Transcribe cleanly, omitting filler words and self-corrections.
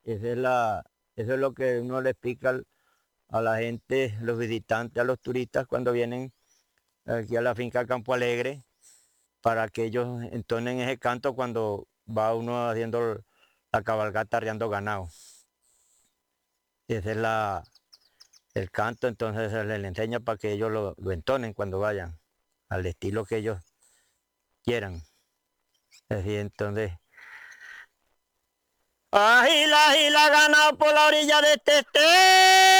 esa es eso es lo que uno le explica a la gente, los visitantes, a los turistas cuando vienen aquí a la finca Campo Alegre, para que ellos entonen ese canto cuando va uno haciendo la cabalgata arriando ganado. Ese es el canto, entonces se les enseña para que ellos lo entonen cuando vayan, al estilo que ellos quieran. Así entonces. Agila, agila, ganado por la orilla de este estero.